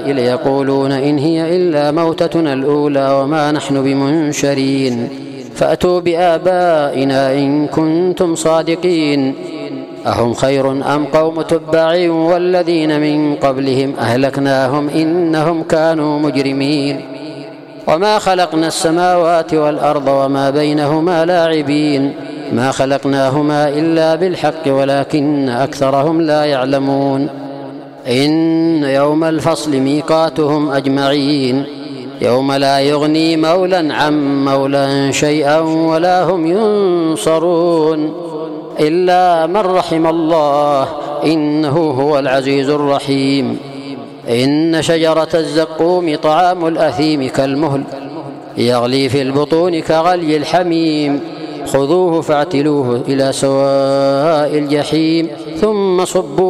يقولون إن هي إلا موتتنا الأولى وما نحن بمنشرين فأتوا بآبائنا إن كنتم صادقين أهم خير أم قوم تبع والذين من قبلهم أهلكناهم إنهم كانوا مجرمين وما خلقنا السماوات والأرض وما بينهما لاعبين ما خلقناهما إلا بالحق ولكن أكثرهم لا يعلمون إن يوم الفصل ميقاتهم أجمعين يوم لا يغني مولى عن مولى شيئا ولا هم ينصرون إلا من رحم الله إنه هو العزيز الرحيم إن شجرة الزقوم طعام الأثيم كالمهل يغلي في البطون كغلي الحميم خذوه فاعتلوه إلى سواء الجحيم ثم صبوا